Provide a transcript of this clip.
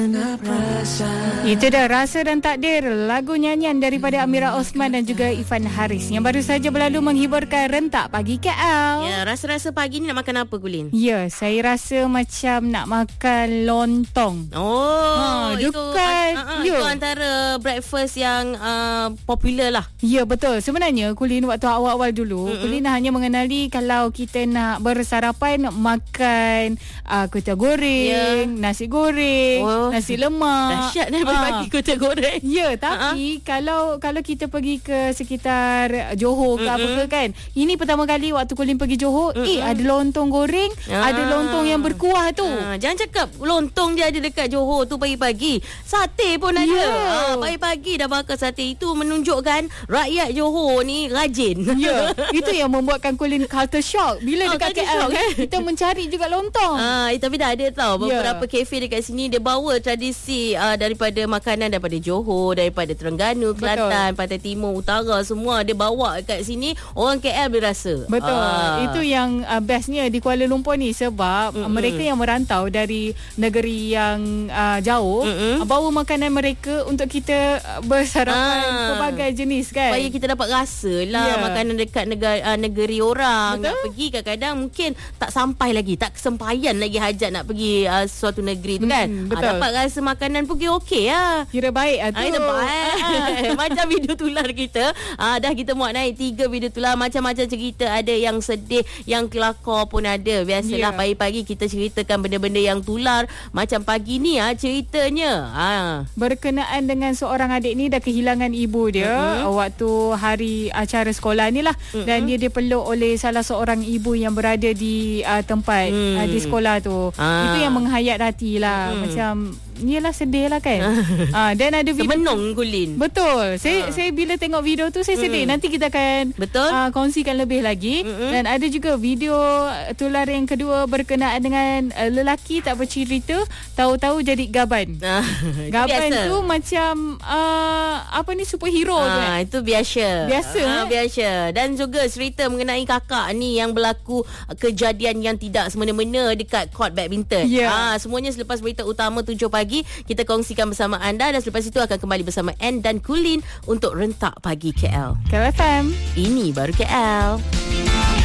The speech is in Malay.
Itu dah Rasa dan Takdir, lagu nyanyian daripada Amira Osman dan juga Ifan Haris yang baru saja berlalu menghiburkan Rentak Pagi KL. Ya, rasa-rasa pagi ni nak makan apa, Gulin? Ya, saya rasa macam nak makan lontong. Oh, dekat itu antara breakfast yang popular lah. Ya, betul. Sebenarnya Kulin waktu awal-awal dulu, Kulin hanya mengenali kalau kita nak bersarapan makan kuih goreng, nasi goreng, nasi lemak. Dahsyat dah pagi kuih goreng. Ya, tapi kalau kita pergi ke sekitar Johor ke apa ke kan, ini pertama kali waktu Kulin pergi Johor, ada lontong goreng, ada lontong yang berkuah tu. Jangan cakap lontong je ada dekat Johor tu pagi-pagi. Sate pun ada. Pagi-pagi dah bakar sate. Itu menunjukkan rakyat Johor ni rajin. Ya, itu yang membuatkan Kulin culture shock. Bila dekat KL kita mencari juga lontong. Tapi dah ada tau beberapa kafe dekat sini dia bawa tradisi daripada makanan daripada Johor, daripada Terengganu, Kelantan, Pantai Timur, Utara, semua dia bawa kat sini. Orang KL boleh rasa. Betul. Itu yang bestnya di Kuala Lumpur ni, sebab mereka yang merantau dari negeri yang jauh bawa makanan mereka untuk kita bersarapan pelbagai jenis kan. Supaya kita dapat rasa lah makanan dekat negeri orang. Betul? Nak pergi kadang-kadang mungkin tak sampai lagi, tak kesempayan lagi hajat nak pergi suatu negeri tu kan. Dapat rasa makanan pun okey lah. Kira baik lah tu. Baik. Macam video tular kita. Dah kita muat naik 3 video tular. Macam-macam cerita. Ada yang sedih, yang kelakar pun ada. Biasalah pagi-pagi kita ceritakan benda-benda yang tular. Macam pagi ni ceritanya. Berkenaan dengan seorang adik ni dah kehilangan ibu dia waktu hari acara sekolah ni lah. Dan dia dipeluk oleh salah seorang ibu yang berada di tempat di sekolah tu. Itu yang menghayat hati lah. Macam yelah, sedih lah kan. Dan ada video semenung, Gulin. Betul. Saya bila tengok video tu saya sedih. Nanti kita akan kongsikan lebih lagi. Dan ada juga video tular yang kedua berkenaan dengan lelaki tak bercerita tahu-tahu jadi gaban. Gaban tu macam superhero tu kan. Itu biasa. Biasa. Dan juga cerita mengenai kakak ni yang berlaku kejadian yang tidak semena-mena dekat court badminton. Semuanya selepas berita utama 7 pagi kita kongsikan bersama anda, dan selepas itu akan kembali bersama Ann dan Kulin untuk Rentak Pagi KL. KL FM. Ini baru KL.